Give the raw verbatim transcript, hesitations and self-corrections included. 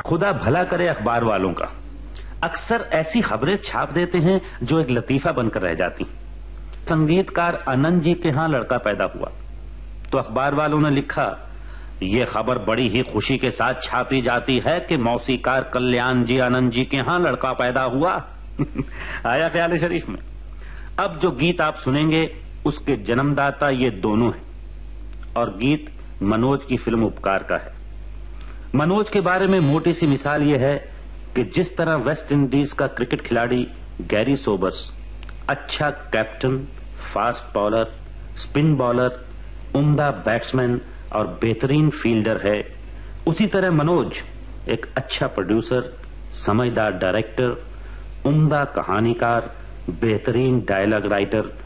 खुदा भला करे अखबार वालों का, अक्सर ऐसी खबरें छाप देते हैं जो एक लतीफा बनकर रह जाती। संगीतकार आनंद जी के यहां लड़का पैदा हुआ तो अखबार वालों ने लिखा, ये खबर बड़ी ही खुशी के साथ छापी जाती है कि मौसीकार कल्याण जी आनंद जी के यहां लड़का पैदा हुआ। आया ख्याल शरीफ में। अब जो गीत आप सुनेंगे उसके जन्मदाता ये दोनों हैं और गीत मनोज की फिल्म उपकार का है। मनोज के बारे में मोटी सी मिसाल यह है कि जिस तरह वेस्ट इंडीज का क्रिकेट खिलाड़ी गैरी सोबर्स अच्छा captain, fast bowler, spin bowler, उम्दा बैट्समैन और बेहतरीन फील्डर है, उसी तरह मनोज एक अच्छा प्रोड्यूसर, समझदार डायरेक्टर, उम्दा कहानीकार, बेहतरीन डायलॉग राइटर